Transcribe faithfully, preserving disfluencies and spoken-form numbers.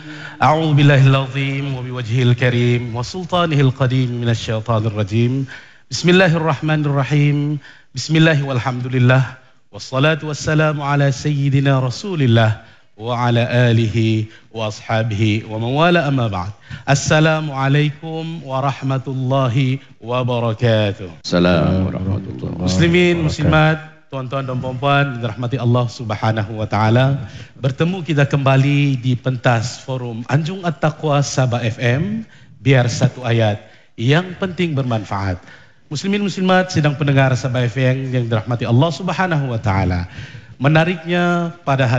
أعوذ بالله العظيم وبوجهه الكريم وسلطانه القديم من الشيطان الرجيم بسم الله الرحمن الرحيم بسم الله والحمد لله والصلاة والسلام على سيدنا رسول الله وعلى آله وأصحابه ومن والاه أما بعد السلام عليكم ورحمة الله وبركاته. Assalamualaikum warahmatullahi wabarakatuh. Muslimin, muslimat, tuan-tuan dan puan-puan dirahmati Allah Subhanahu wa taala. Bertemu kita kembali di pentas forum Anjung At-Taqwa Sabah F M, biar satu ayat yang penting bermanfaat. Muslimin muslimat sidang pendengar Sabah F M yang dirahmati Allah Subhanahu wa taala. Menariknya pada hari